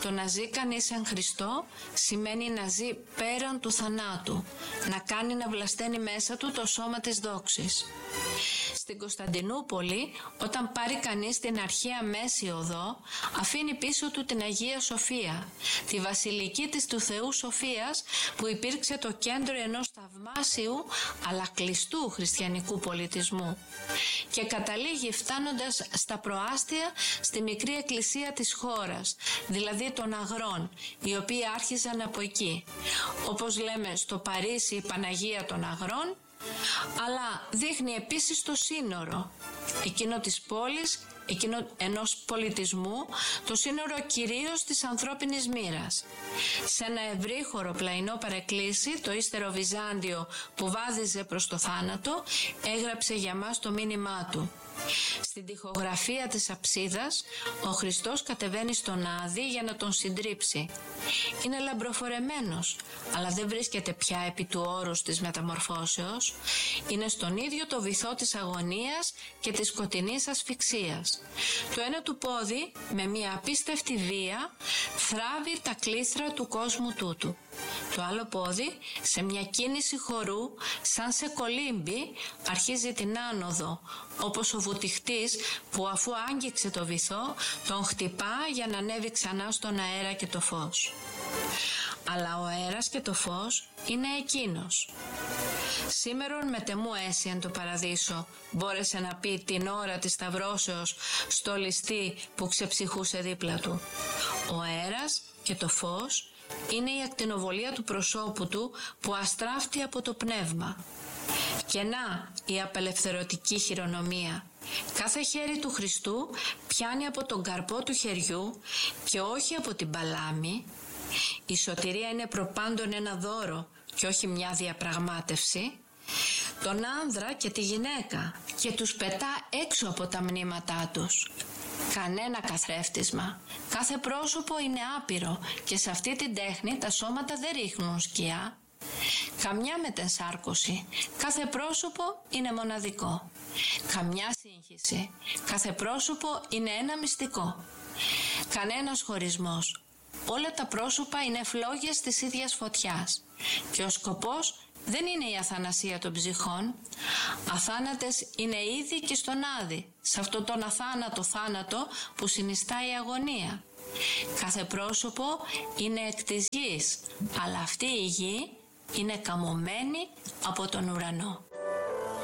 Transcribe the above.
Το να ζει κανείς εν Χριστώ σημαίνει να ζει πέραν του θανάτου, να κάνει να βλασταίνει μέσα του το σώμα της δόξης. Στην Κωνσταντινούπολη, όταν πάρει κανείς την αρχαία Μέση Οδό, αφήνει πίσω του την Αγία Σοφία, τη βασιλική της του Θεού Σοφίας, που υπήρξε το κέντρο ενός θαυμάσιου αλλά κλειστού χριστιανικού πολιτισμού, και καταλήγει φτάνοντας στα προάστια στη μικρή εκκλησία της χώρας, δηλαδή των Αγρών, οι οποίοι άρχιζαν από εκεί. Όπως λέμε στο Παρίσι η Παναγία των Αγρών, αλλά δείχνει επίσης το σύνορο εκείνο της πόλης, εκείνο ενός πολιτισμού, το σύνορο κυρίως της ανθρώπινης μοίρας. Σε ένα ευρύχωρο πλαϊνό παρεκκλήσι, το ύστερο Βυζάντιο που βάδιζε προς το θάνατο, έγραψε για μας το μήνυμά του. Στην τοιχογραφία της αψίδας, ο Χριστός κατεβαίνει στον Άδη για να τον συντρίψει. Είναι λαμπροφορεμένος, αλλά δεν βρίσκεται πια επί του όρους της μεταμορφώσεως. Είναι στον ίδιο το βυθό της αγωνίας και της σκοτεινής ασφυξίας. Το ένα του πόδι, με μια απίστευτη βία, θράβει τα κλίστρα του κόσμου τούτου. Το άλλο πόδι, σε μια κίνηση χορού, σαν σε κολύμπι, αρχίζει την άνοδο, όπως ο βουτυχτής που αφού άγγιξε το βυθό, τον χτυπά για να ανέβει ξανά στον αέρα και το φως. Αλλά ο αέρας και το φως είναι εκείνος. Σήμερον μετεμού έσυεν το παραδείσο, μπόρεσε να πει την ώρα της σταυρώσεως στο ληστή που ξεψυχούσε δίπλα του. Ο αέρας και το φως είναι η ακτινοβολία του προσώπου του που αστράφτει από το πνεύμα. Και να η απελευθερωτική χειρονομία. Κάθε χέρι του Χριστού πιάνει από τον καρπό του χεριού και όχι από την παλάμη. Η σωτηρία είναι προπάντων ένα δώρο και όχι μια διαπραγμάτευση. Τον άνδρα και τη γυναίκα και τους πετά έξω από τα μνήματά τους. Κανένα καθρέφτισμα. Κάθε πρόσωπο είναι άπειρο και σε αυτή την τέχνη τα σώματα δεν ρίχνουν σκιά. Καμιά μετενσάρκωση. Κάθε πρόσωπο είναι μοναδικό. Καμιά σύγχυση. Κάθε πρόσωπο είναι ένα μυστικό. Κανένας χωρισμός. Όλα τα πρόσωπα είναι φλόγες της ίδιας φωτιάς. Και ο σκοπός δεν είναι η αθανασία των ψυχών. Αθάνατες είναι ήδη και στον Άδη, σε αυτόν τον αθάνατο θάνατο που συνιστά η αγωνία. Κάθε πρόσωπο είναι εκ της γης, αλλά αυτή η γη είναι καμωμένη από τον ουρανό.